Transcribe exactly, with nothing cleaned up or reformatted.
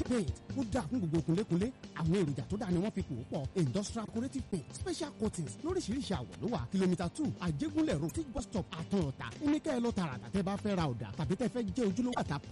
paint ó dáa fún gbogbo kunlékunlé àwọn èròjà tó dáa ni wọ́n fi pò ó pọ̀ industrial decorative paint special coatings lóríṣiríṣi àwọ̀ ló wà kìlómítà two àjẹgúnlẹ̀ road six bus stop àtọ̀ọ̀tà ẹnikẹ́ ẹ lọ tààràtà tẹ́ bá fẹ́ ra ọ̀dà tàbí tẹ́ fẹ́ jẹ́ ojúlówó àtà